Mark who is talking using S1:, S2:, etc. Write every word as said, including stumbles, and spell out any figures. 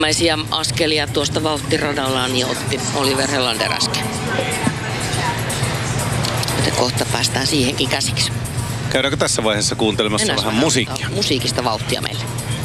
S1: Ensimmäisiä askelia tuosta vauhtiradallaan niin otti Oliver Helander äsken. Joten kohta päästään siihenkin käsiksi.
S2: Käydäänkö tässä vaiheessa kuuntelemassa
S1: Mennään
S2: vähän musiikkia?
S1: Musiikista vauhtia meille.